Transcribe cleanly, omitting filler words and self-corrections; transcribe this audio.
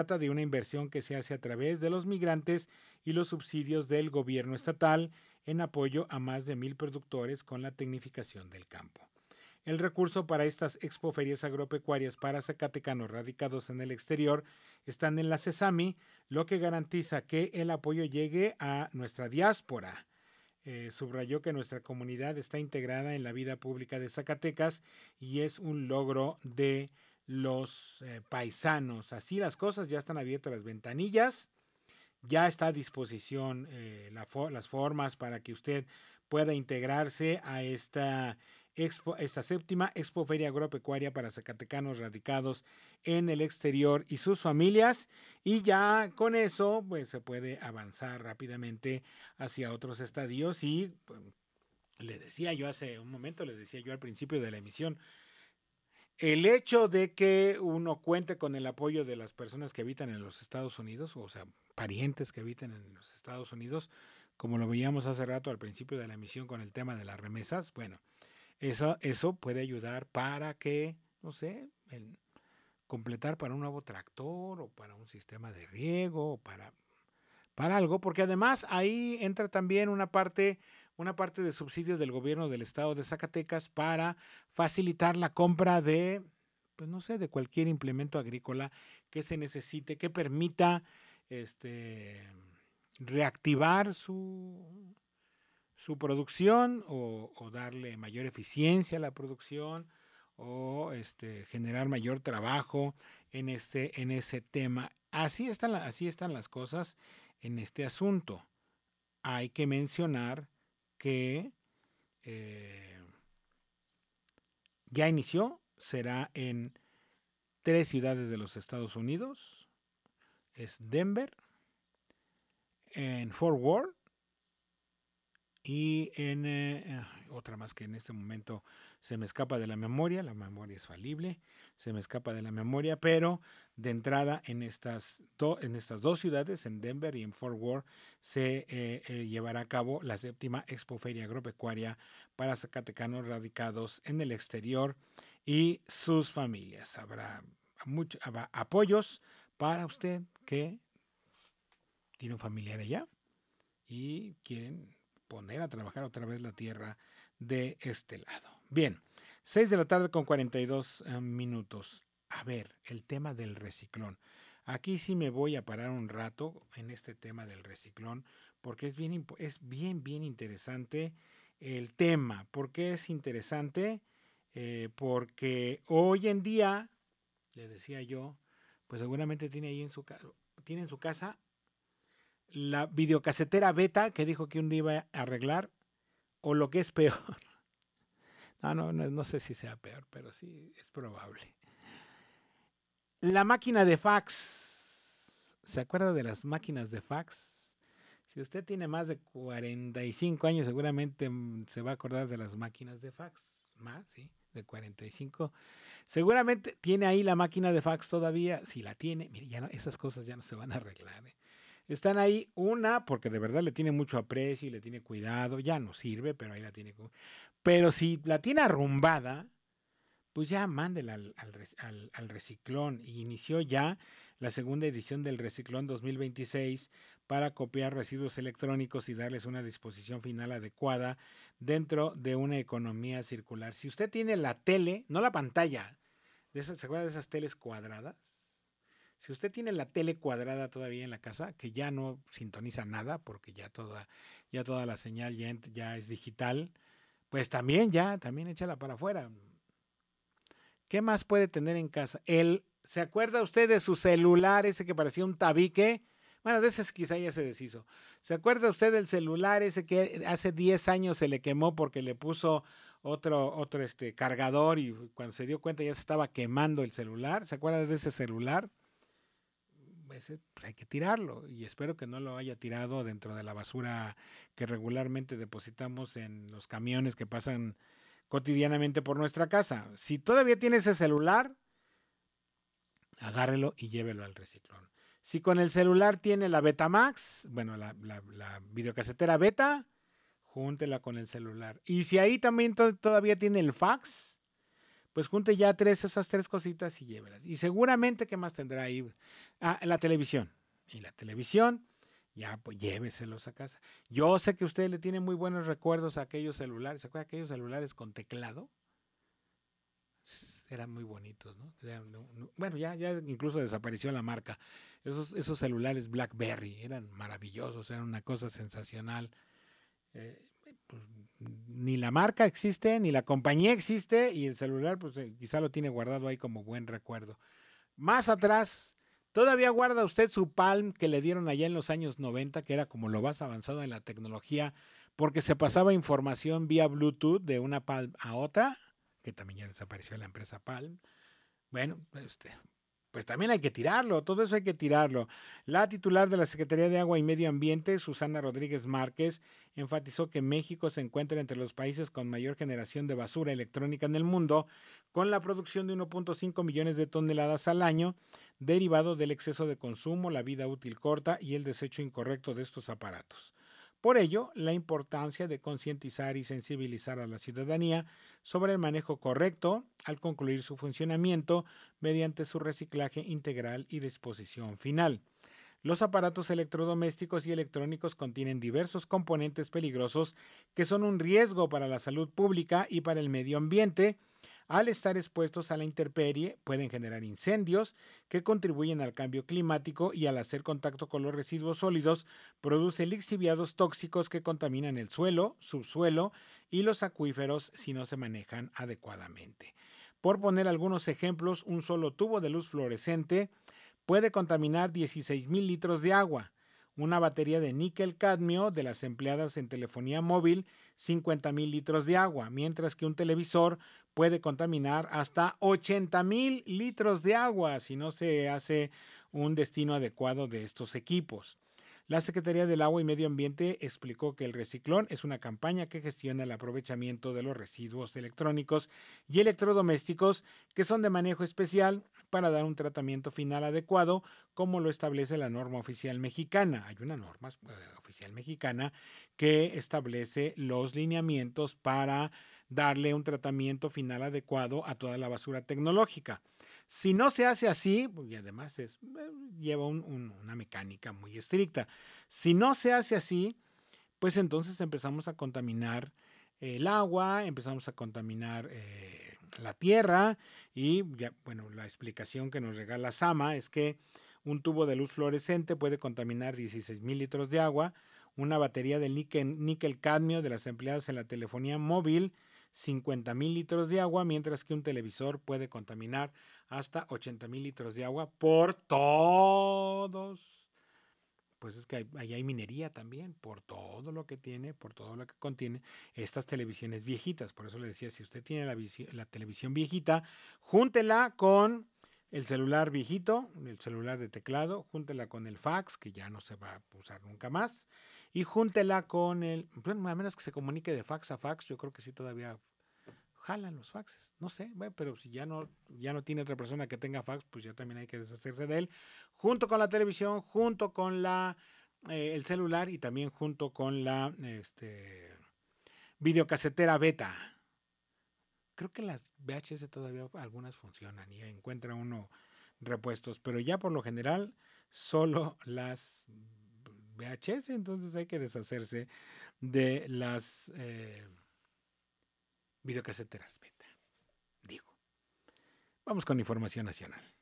trata de una inversión que se hace a través de los migrantes y los subsidios del gobierno estatal en apoyo a más de 1,000 productores con la tecnificación del campo. El recurso para estas expoferias agropecuarias para zacatecanos radicados en el exterior están en la CESAMI, lo que garantiza que el apoyo llegue a nuestra diáspora. Subrayó que nuestra comunidad está integrada en la vida pública de Zacatecas y es un logro de los paisanos. Así las cosas, ya están abiertas las ventanillas, ya está a disposición las formas para que usted pueda integrarse a esta séptima Expoferia Agropecuaria para zacatecanos radicados en el exterior y sus familias, y ya con eso pues se puede avanzar rápidamente hacia otros estadios. Y pues, le decía yo hace un momento, le decía yo al principio de la emisión, el hecho de que uno cuente con el apoyo de las personas que habitan en los Estados Unidos, o sea, parientes que habitan en los Estados Unidos, como lo veíamos hace rato al principio de la emisión con el tema de las remesas, bueno, eso puede ayudar para que, no sé, completar para un nuevo tractor o para un sistema de riego o para algo, porque además ahí entra también una parte de subsidio del gobierno del estado de Zacatecas para facilitar la compra de, pues no sé, de cualquier implemento agrícola que se necesite, que permita reactivar su producción o darle mayor eficiencia a la producción o generar mayor trabajo en ese tema. Así están las cosas en este asunto. Hay que mencionar que ya inició, será en 3 ciudades de los Estados Unidos. Es Denver, en Fort Worth y en otra más que en este momento se me escapa de la memoria es falible, se me escapa de la memoria, pero de entrada en estas dos ciudades, en Denver y en Fort Worth, se llevará a cabo la séptima Expoferia Agropecuaria para zacatecanos radicados en el exterior y sus familias. Habrá apoyos para usted que tiene un familiar allá y quieren poner a trabajar otra vez la tierra de este lado. Bien, 6 de la tarde con 42 minutos. A ver, el tema del reciclón. Aquí sí me voy a parar un rato en este tema del reciclón, porque es bien interesante el tema. ¿Por qué es interesante? Porque hoy en día, le decía yo, pues seguramente tiene ahí tiene en su casa la videocasetera beta que dijo que un día iba a arreglar, o lo que es peor. No sé si sea peor, pero sí es probable. La máquina de fax. ¿Se acuerda de las máquinas de fax? Si usted tiene más de 45 años, seguramente se va a acordar de las máquinas de fax. Más, sí, de 45. Seguramente tiene ahí la máquina de fax todavía. Si la tiene, mire, ya no, esas cosas ya no se van a arreglar. Están ahí, una, porque de verdad le tiene mucho aprecio y le tiene cuidado. Ya no sirve, pero ahí la tiene. Pero si la tiene arrumbada, pues ya mándela al reciclón. Y inició ya la segunda edición del Reciclón 2026 para copiar residuos electrónicos y darles una disposición final adecuada dentro de una economía circular. Si usted tiene la tele, no la pantalla, ¿se acuerda de esas teles cuadradas? Si usted tiene la tele cuadrada todavía en la casa, que ya no sintoniza nada porque ya toda la señal ya es digital, pues también échala para afuera. ¿Qué más puede tener en casa? ¿Se acuerda usted de su celular ese que parecía un tabique? Bueno, de ese quizá ya se deshizo. ¿Se acuerda usted del celular ese que hace 10 años se le quemó porque le puso otro cargador y cuando se dio cuenta ya se estaba quemando el celular? ¿Se acuerda de ese celular? Pues hay que tirarlo y espero que no lo haya tirado dentro de la basura que regularmente depositamos en los camiones que pasan cotidianamente por nuestra casa. Si todavía tiene ese celular, agárrelo y llévelo al reciclón. Si con el celular tiene la Betamax, bueno, la videocasetera beta, júntela con el celular. Y si ahí también todavía tiene el fax, pues junte ya esas tres cositas y llévelas. Y seguramente, ¿qué más tendrá ahí? La televisión. Y la televisión, ya pues lléveselos a casa. Yo sé que usted le tiene muy buenos recuerdos a aquellos celulares. ¿Se acuerda de aquellos celulares con teclado? Eran muy bonitos, ¿no? Bueno, ya incluso desapareció la marca. Esos celulares BlackBerry eran maravillosos, eran una cosa sensacional. Eh, pues, ni la marca existe, ni la compañía existe, y el celular, pues quizá lo tiene guardado ahí como buen recuerdo. Más atrás, todavía guarda usted su Palm que le dieron allá en los años 90, que era como lo más avanzado en la tecnología, porque se pasaba información vía Bluetooth de una Palm a otra, que también ya desapareció la empresa Palm. Bueno, pues también hay que tirarlo, todo eso hay que tirarlo. La titular de la Secretaría de Agua y Medio Ambiente, Susana Rodríguez Márquez, enfatizó que México se encuentra entre los países con mayor generación de basura electrónica en el mundo, con la producción de 1.5 millones de toneladas al año, derivado del exceso de consumo, la vida útil corta y el desecho incorrecto de estos aparatos. Por ello, la importancia de concientizar y sensibilizar a la ciudadanía sobre el manejo correcto al concluir su funcionamiento mediante su reciclaje integral y disposición final. Los aparatos electrodomésticos y electrónicos contienen diversos componentes peligrosos que son un riesgo para la salud pública y para el medio ambiente. Al estar expuestos a la intemperie, pueden generar incendios que contribuyen al cambio climático y al hacer contacto con los residuos sólidos, produce lixiviados tóxicos que contaminan el suelo, subsuelo y los acuíferos si no se manejan adecuadamente. Por poner algunos ejemplos, un solo tubo de luz fluorescente puede contaminar 16,000 litros de agua. Una batería de níquel cadmio de las empleadas en telefonía móvil, 50,000 litros de agua, mientras que un televisor puede contaminar hasta 80,000 litros de agua si no se hace un destino adecuado de estos equipos. La Secretaría del Agua y Medio Ambiente explicó que el Reciclón es una campaña que gestiona el aprovechamiento de los residuos electrónicos y electrodomésticos que son de manejo especial para dar un tratamiento final adecuado, como lo establece la norma oficial mexicana. Hay una norma oficial mexicana que establece los lineamientos para darle un tratamiento final adecuado a toda la basura tecnológica. Si no se hace así, y además lleva una mecánica muy estricta, si no se hace así, pues entonces empezamos a contaminar el agua, empezamos a contaminar la tierra y ya, bueno, la explicación que nos regala Sama es que un tubo de luz fluorescente puede contaminar 16,000 litros de agua, una batería de níquel cadmio de las empleadas en la telefonía móvil, 50,000 litros de agua, mientras que un televisor puede contaminar hasta 80,000 litros de agua por todos. Pues es que ahí hay minería también, por todo lo que tiene, por todo lo que contiene estas televisiones viejitas. Por eso le decía, si usted tiene la televisión viejita, júntela con el celular viejito, el celular de teclado, júntela con el fax, que ya no se va a usar nunca más, y júntela con bueno, a menos que se comunique de fax a fax, yo creo que sí todavía jalan los faxes, no sé, bueno, pero si ya no tiene otra persona que tenga fax, pues ya también hay que deshacerse de él, junto con la televisión, junto con el celular y también junto con la videocasetera beta. Creo que las VHS todavía algunas funcionan y encuentra uno repuestos, pero ya por lo general solo las VHS, entonces hay que deshacerse de las videocaseteras beta. Digo, vamos con información nacional.